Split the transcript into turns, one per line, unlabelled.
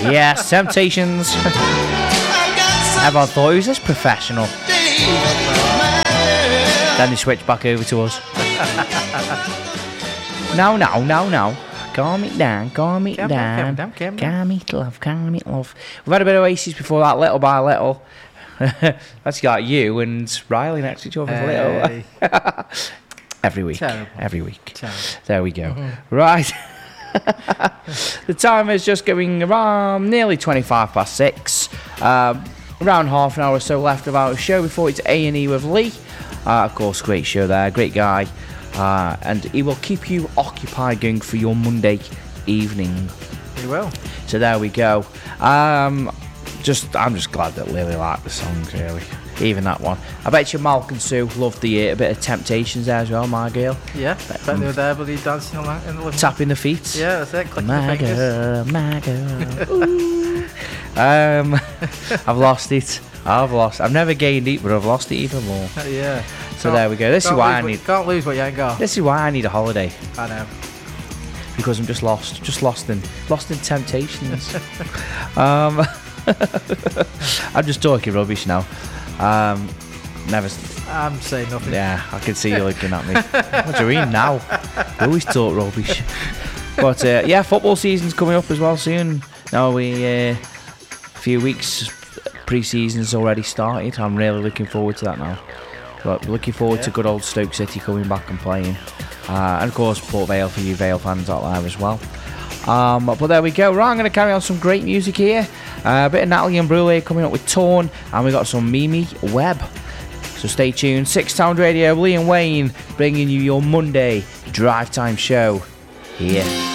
Yes, Temptations. Everyone thought, who's this professional? Then they switched back over to us. No. Calm it down. Calm it, love. We've had a bit of Oasis before that, little by little. That's like you and Riley next to each other. Little. Every week.
Terrible.
Every week.
Terrible.
There we go. Right. The time is just going around nearly 6:25. Around half an hour or so left of our show before it's A&E with Lee. Of course, great show there, great guy. And he will keep you occupied going for your Monday evening.
He will.
So there we go. I'm just glad that Lily liked the songs, really. Even that one. I bet you Malk and Sue loved a bit of Temptations there as well, my girl.
Yeah, bet they were there, bloody dancing on that in the living room.
Tapping the feet.
Yeah, that's it, clicking the fingers.
I've lost it. I've never gained it, but I've lost it even more.
Yeah.
So there we go. This is why I need.
Can't lose what you ain't got.
This is why I need a holiday.
I know.
Because I'm just lost in Temptations. I'm just talking rubbish now. Never.
I'm saying nothing.
Yeah, I can see you looking at me. What do you mean now? We always talk rubbish. But yeah, football season's coming up as well soon. Now a few weeks pre-season's already started. I'm really looking forward to that now. But looking forward to good old Stoke City coming back and playing. And of course Port Vale for you Vale fans out there as well. But there we go. Right, I'm going to carry on some great music here. A bit of Natalie Imbruglia coming up with Torn. And we got some Mimi Webb. So stay tuned. 6 Sound Radio, Lee and Wayne bringing you your Monday drive time show here.